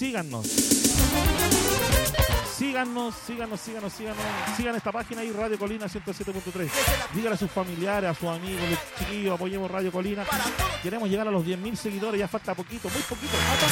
síganos. Sigan esta página ahí, Radio Colina 107.3. Díganle a sus familiares, a sus amigos, los chiquillos, apoyemos Radio Colina. Queremos llegar a los 10.000 seguidores, ya falta poquito, muy poquito.